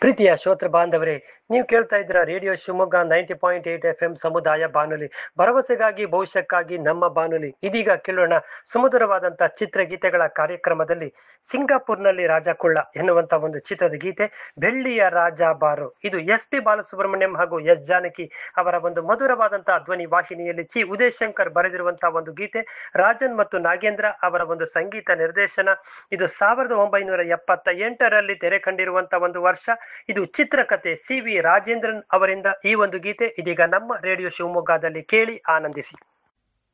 ಪ್ರೀತಿಯ ಶ್ರೋತೃ ಬಾಂಧವರೇ, ನೀವು ಕೇಳ್ತಾ ಇದ್ದೀರಾ ರೇಡಿಯೋ ಶಿವಮೊಗ್ಗ 90.8 FM ಸಮುದಾಯ ಬಾನುಲಿ. ಭರವಸೆಗಾಗಿ ಭವಿಷ್ಯಕ್ಕಾಗಿ ನಮ್ಮ ಬಾನುಲಿ. ಇದೀಗ ಕೇಳೋಣ ಸುಮಧುರವಾದಂತಹ ಚಿತ್ರಗೀತೆಗಳ ಕಾರ್ಯಕ್ರಮದಲ್ಲಿ ಸಿಂಗಾಪುರ್ನಲ್ಲಿ ರಾಜ ಕುಳ್ಳ ಎನ್ನುವಂತ ಒಂದು ಚಿತ್ರದ ಗೀತೆ ಬೆಳ್ಳಿಯ ರಾಜ ಬಾರು. ಇದು SP ಬಾಲಸುಬ್ರಹ್ಮಣ್ಯಂ ಹಾಗೂ S ಜಾನಕಿ ಅವರ ಒಂದು ಮಧುರವಾದಂತಹ ಧ್ವನಿ ವಾಹಿನಿಯಲ್ಲಿ ಉದಯ್ ಶಂಕರ್ ಬರೆದಿರುವಂತಹ ಒಂದು ಗೀತೆ. ರಾಜನ್ ಮತ್ತು ನಾಗೇಂದ್ರ ಅವರ ಒಂದು ಸಂಗೀತ ನಿರ್ದೇಶನ. ಇದು 1978ರಲ್ಲಿ ತೆರೆ ಕಂಡಿರುವಂತಹ ಒಂದು ವರ್ಷ. ಇದು ಚಿತ್ರಕಥೆ CV ರಾಜೇಂದ್ರನ್ ಅವರಿಂದ ಈ ಒಂದು ಗೀತೆ ಇದೀಗ ನಮ್ಮ ರೇಡಿಯೋ ಶಿವಮೊಗ್ಗದಲ್ಲಿ ಕೇಳಿ ಆನಂದಿಸಿ.